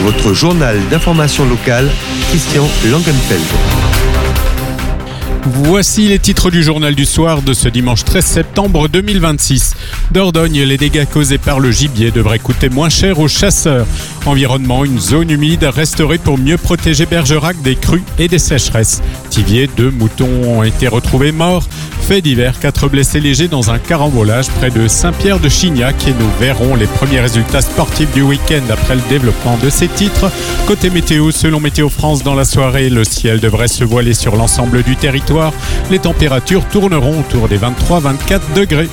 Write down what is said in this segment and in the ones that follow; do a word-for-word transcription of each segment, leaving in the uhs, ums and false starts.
votre journal d'information locale, Christian Langenfeld. Voici les titres du journal du soir de ce dimanche treize septembre deux mille vingt-six. Dordogne, les dégâts causés par le gibier devraient coûter moins cher aux chasseurs. Environnement, une zone humide restaurée pour mieux protéger Bergerac des crues et des sécheresses. Thiviers, deux moutons ont été retrouvés morts. Fait divers, quatre blessés légers dans un carambolage près de Saint-Pierre-de-Chignac et nous verrons les premiers résultats sportifs du week-end après le développement de ces titres. Côté météo, selon Météo France, dans la soirée, le ciel devrait se voiler sur l'ensemble du territoire. Les températures tourneront autour des vingt-trois à vingt-quatre degrés.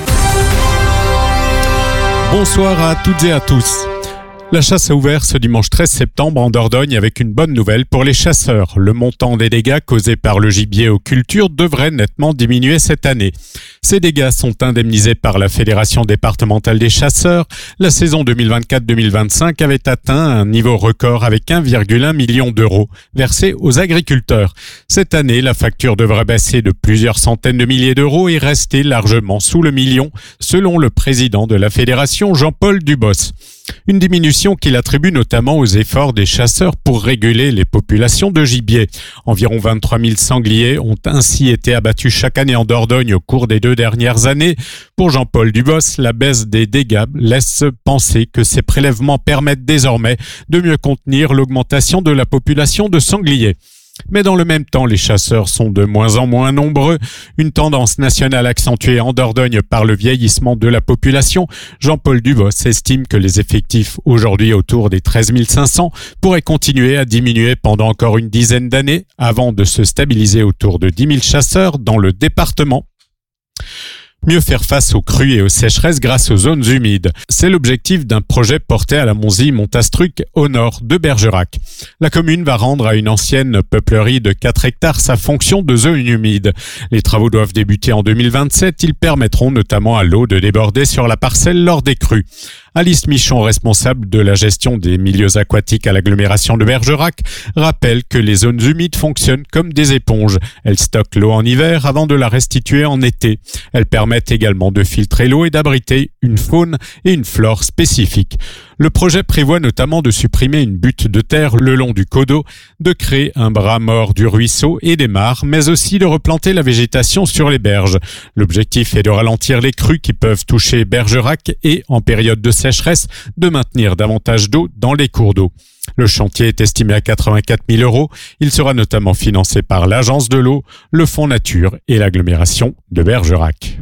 Bonsoir à toutes et à tous. La chasse a ouvert ce dimanche treize septembre en Dordogne avec une bonne nouvelle pour les chasseurs. Le montant des dégâts causés par le gibier aux cultures devrait nettement diminuer cette année. Ces dégâts sont indemnisés par la Fédération départementale des chasseurs. La saison deux mille vingt-quatre deux mille vingt-cinq avait atteint un niveau record avec un virgule un million d'euros versés aux agriculteurs. Cette année, la facture devrait baisser de plusieurs centaines de milliers d'euros et rester largement sous le million, selon le président de la Fédération, Jean-Paul Dubos. Une diminution qu'il attribue notamment aux efforts des chasseurs pour réguler les populations de gibier. Environ vingt-trois mille sangliers ont ainsi été abattus chaque année en Dordogne au cours des deux dernières années. Pour Jean-Paul Dubos, la baisse des dégâts laisse penser que ces prélèvements permettent désormais de mieux contenir l'augmentation de la population de sangliers. Mais dans le même temps, les chasseurs sont de moins en moins nombreux. Une tendance nationale accentuée en Dordogne par le vieillissement de la population. Jean-Paul Dubos estime que les effectifs, aujourd'hui autour des treize mille cinq cents, pourraient continuer à diminuer pendant encore une dizaine d'années avant de se stabiliser autour de dix mille chasseurs dans le département. Mieux faire face aux crues et aux sécheresses grâce aux zones humides. C'est l'objectif d'un projet porté à la Monzie-Montastruc au nord de Bergerac. La commune va rendre à une ancienne peuplerie de quatre hectares sa fonction de zone humide. Les travaux doivent débuter en deux mille vingt-sept. Ils permettront notamment à l'eau de déborder sur la parcelle lors des crues. Alice Michon, responsable de la gestion des milieux aquatiques à l'agglomération de Bergerac, rappelle que les zones humides fonctionnent comme des éponges. Elles stockent l'eau en hiver avant de la restituer en été. Elles permettent également de filtrer l'eau et d'abriter une faune et une flore spécifiques. Le projet prévoit notamment de supprimer une butte de terre le long du cours d'eau, de créer un bras mort du ruisseau et des mares, mais aussi de replanter la végétation sur les berges. L'objectif est de ralentir les crues qui peuvent toucher Bergerac et, en période de sécheresse, de maintenir davantage d'eau dans les cours d'eau. Le chantier est estimé à quatre-vingt-quatre mille euros. Il sera notamment financé par l'Agence de l'eau, le Fonds Nature et l'agglomération de Bergerac.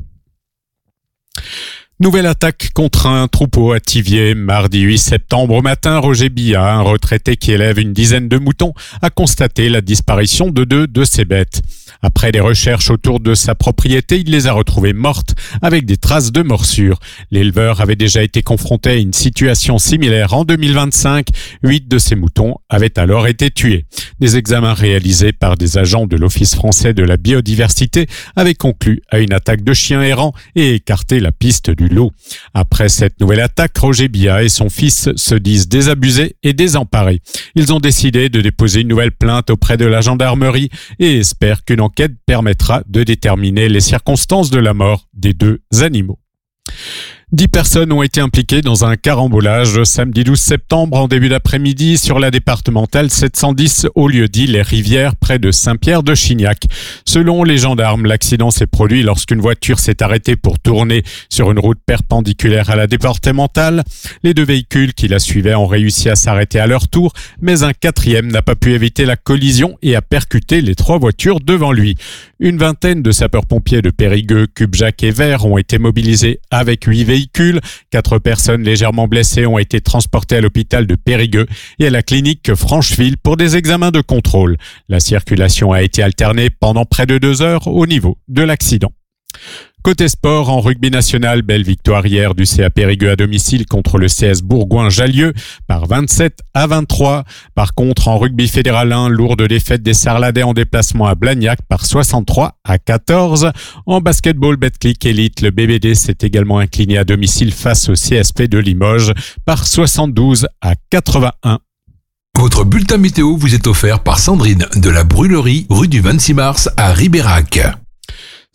Nouvelle attaque contre un troupeau à Thiviers. Mardi huit septembre au matin, Roger Billa, un retraité qui élève une dizaine de moutons, a constaté la disparition de deux de ses bêtes. Après des recherches autour de sa propriété, il les a retrouvées mortes avec des traces de morsures. L'éleveur avait déjà été confronté à une situation similaire en deux mille vingt-cinq. Huit de ses moutons avaient alors été tués. Des examens réalisés par des agents de l'Office français de la biodiversité avaient conclu à une attaque de chiens errants et écarté la piste du loup. Après cette nouvelle attaque, Roger Billa et son fils se disent désabusés et désemparés. Ils ont décidé de déposer une nouvelle plainte auprès de la gendarmerie et espèrent qu'une enquête permettra de déterminer les circonstances de la mort des deux animaux. Dix personnes ont été impliquées dans un carambolage samedi douze septembre en début d'après-midi sur la départementale sept cent dix au lieu-dit Les Rivières près de Saint-Pierre-de-Chignac. Selon les gendarmes, l'accident s'est produit lorsqu'une voiture s'est arrêtée pour tourner sur une route perpendiculaire à la départementale. Les deux véhicules qui la suivaient ont réussi à s'arrêter à leur tour, mais un quatrième n'a pas pu éviter la collision et a percuté les trois voitures devant lui. Une vingtaine de sapeurs-pompiers de Périgueux, Cubjac et Vert ont été mobilisés avec huit véhicules. Quatre personnes légèrement blessées ont été transportées à l'hôpital de Périgueux et à la clinique Francheville pour des examens de contrôle. La circulation a été alternée pendant près de deux heures au niveau de l'accident. Côté sport, en rugby national, belle victoire hier du C A Périgueux à domicile contre le C S Bourgoin-Jallieu par vingt-sept à vingt-trois. Par contre, en rugby fédéral un, lourde défaite des Sarladais en déplacement à Blagnac par soixante-trois à quatorze. En basketball Betclic Elite, le B B D s'est également incliné à domicile face au C S P de Limoges par soixante-douze à quatre-vingt-un. Votre bulletin météo vous est offert par Sandrine de la Brûlerie, rue du vingt-six mars à Ribérac.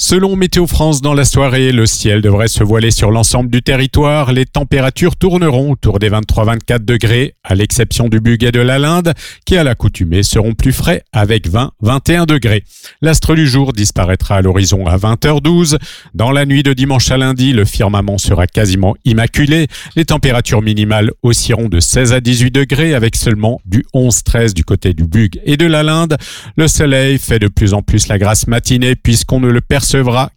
Selon Météo France, dans la soirée, le ciel devrait se voiler sur l'ensemble du territoire. Les températures tourneront autour des vingt-trois à vingt-quatre degrés, à l'exception du Bugey de la Linde, qui à l'accoutumée seront plus frais avec vingt à vingt et un degrés. L'astre du jour disparaîtra à l'horizon à vingt heures douze. Dans la nuit de dimanche à lundi, le firmament sera quasiment immaculé. Les températures minimales oscilleront de seize à dix-huit degrés, avec seulement du onze à treize du côté du Bugey et de la Linde. Le soleil fait de plus en plus la grasse matinée, puisqu'on ne le percevra